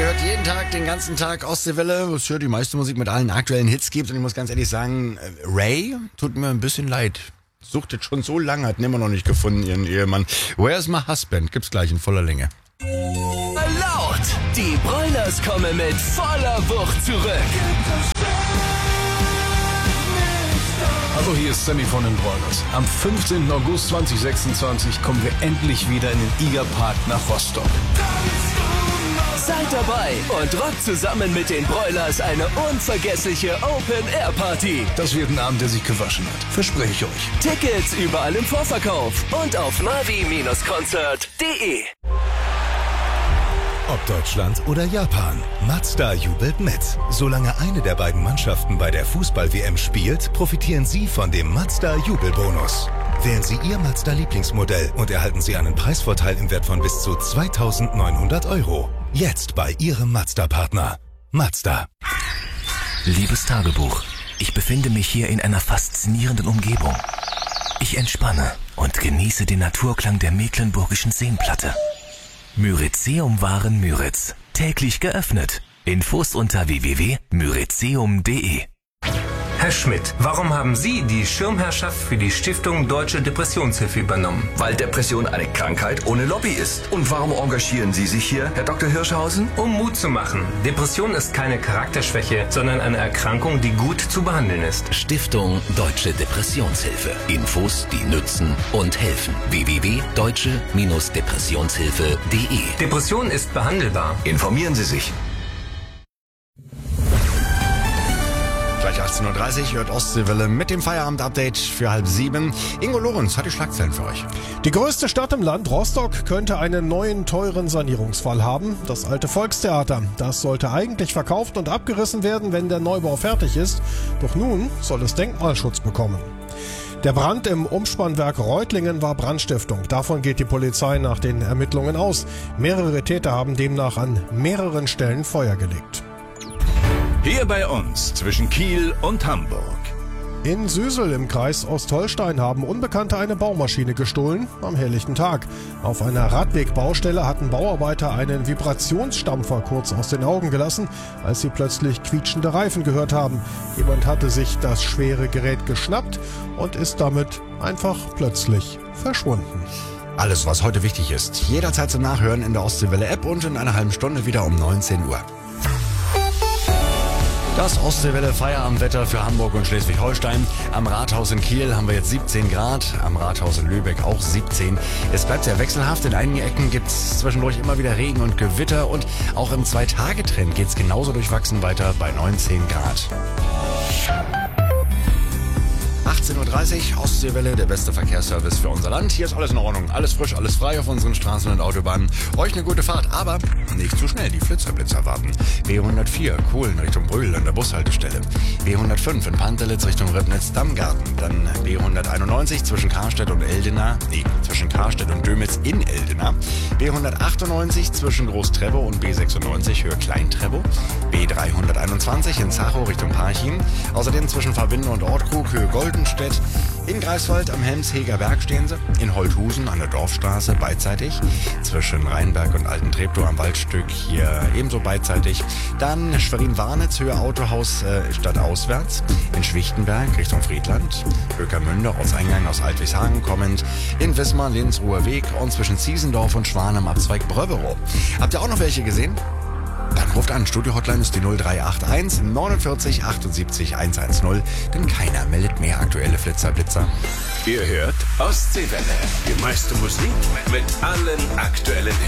hört jeden Tag, den ganzen Tag Ostseewelle, was hier die meiste Musik mit allen aktuellen Hits gibt. Und ich muss ganz ehrlich sagen, Ray tut mir ein bisschen leid. Sucht jetzt schon so lange, hat ihn immer noch nicht gefunden, ihren Ehemann. Where's my husband? Gibt's gleich in voller Länge. Laut! Die Broilers kommen mit voller Wucht zurück. Hallo, hier ist Sammy von den Broilers. Am 15. August 2026 kommen wir endlich wieder in den Igerpark nach Rostock. Seid dabei und rockt zusammen mit den Broilers eine unvergessliche Open-Air-Party. Das wird ein Abend, der sich gewaschen hat. Verspreche ich euch. Tickets überall im Vorverkauf und auf navi-concert.de. Ob Deutschland oder Japan, Mazda jubelt mit. Solange eine der beiden Mannschaften bei der Fußball-WM spielt, profitieren Sie von dem Mazda Jubelbonus. Wählen Sie Ihr Mazda-Lieblingsmodell und erhalten Sie einen Preisvorteil im Wert von bis zu 2.900 €. Jetzt bei Ihrem Mazda-Partner. Mazda. Liebes Tagebuch, ich befinde mich hier in einer faszinierenden Umgebung. Ich entspanne und genieße den Naturklang der mecklenburgischen Seenplatte. Myrizeum Müritz. Täglich geöffnet. Infos unter www.myrizeum.de. Herr Schmidt, warum haben Sie die Schirmherrschaft für die Stiftung Deutsche Depressionshilfe übernommen? Weil Depression eine Krankheit ohne Lobby ist. Und warum engagieren Sie sich hier, Herr Dr. Hirschhausen? Um Mut zu machen. Depression ist keine Charakterschwäche, sondern eine Erkrankung, die gut zu behandeln ist. Stiftung Deutsche Depressionshilfe. Infos, die nützen und helfen. www.deutsche-depressionshilfe.de. Depression ist behandelbar. Informieren Sie sich. Gleich 18.30 Uhr hört Ostseewelle mit dem Feierabend-Update für 6:30. Ingo Lorenz hat die Schlagzeilen für euch. Die größte Stadt im Land, Rostock, könnte einen neuen, teuren Sanierungsfall haben. Das alte Volkstheater. Das sollte eigentlich verkauft und abgerissen werden, wenn der Neubau fertig ist. Doch nun soll es Denkmalschutz bekommen. Der Brand im Umspannwerk Reutlingen war Brandstiftung. Davon geht die Polizei nach den Ermittlungen aus. Mehrere Täter haben demnach an mehreren Stellen Feuer gelegt. Hier bei uns zwischen Kiel und Hamburg. In Süsel im Kreis Ostholstein haben Unbekannte eine Baumaschine gestohlen am helllichten Tag. Auf einer Radwegbaustelle hatten Bauarbeiter einen Vibrationsstampfer kurz aus den Augen gelassen, als sie plötzlich quietschende Reifen gehört haben. Jemand hatte sich das schwere Gerät geschnappt und ist damit einfach plötzlich verschwunden. Alles, was heute wichtig ist, jederzeit zum Nachhören in der Ostseewelle-App und in einer halben Stunde wieder um 19 Uhr. Das Ostseewelle Feierabendwetter für Hamburg und Schleswig-Holstein. Am Rathaus in Kiel haben wir jetzt 17 Grad, am Rathaus in Lübeck auch 17. Es bleibt sehr wechselhaft, in einigen Ecken gibt es zwischendurch immer wieder Regen und Gewitter und auch im 2-Tage-Trend geht es genauso durchwachsen weiter bei 19 Grad. 18.30 Uhr, Ostseewelle, der beste Verkehrsservice für unser Land. Hier ist alles in Ordnung, alles frisch, alles frei auf unseren Straßen und Autobahnen. Euch eine gute Fahrt, aber nicht zu schnell, die Flitzer warten. B104, Kohlen Richtung Brühl an der Bushaltestelle. B105 in Pantelitz Richtung Ribnitz-Dammgarten. Dann B191 zwischen Karstedt und zwischen Karstedt und Dömitz in Eldena. B198 zwischen Groß-Trebow und B96 Höhe Klein-Trebow. B321 in Zachow Richtung Parchim. Außerdem zwischen Verbinde und Ortkrug Höhe Goldenstedt. In Greifswald am Helmsheger Berg stehen sie. In Holthusen an der Dorfstraße beidseitig. Zwischen Rheinberg und Alten Treptow am Waldstück hier ebenso beidseitig. Dann Schwerin-Warnitz Höhe Autohaus stadtauswärts. In Schwichtenberg Richtung Friedland. Hökermünde Ortseingang aus Altwieshagen kommend. In Wismar Linz-Ruher Weg und zwischen Ziesendorf und Schwan am Abzweig Bröberow. Habt ihr auch noch welche gesehen? Dann ruft an, Studio-Hotline ist die 0381 49 78 110, denn keiner meldet mehr aktuelle Blitzer. Ihr hört Ostseewelle. Die meiste Musik mit allen aktuellen Hits.